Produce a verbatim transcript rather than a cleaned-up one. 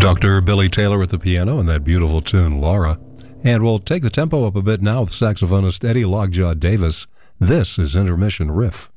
Doctor Billy Taylor at the piano and that beautiful tune, Laura. And we'll take the tempo up a bit now with saxophonist Eddie Lockjaw Davis. This is Intermission Riff.